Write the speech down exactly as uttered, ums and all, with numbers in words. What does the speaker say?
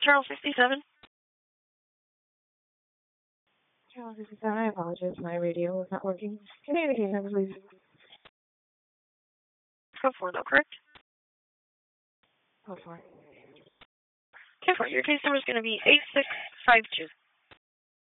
Charles sixty-seven. Charles sixty-seven, I apologize. My radio was not working. Communication, please. Go for it, though, correct? Go for it. Go for it. Your case number is going to be eight six five two.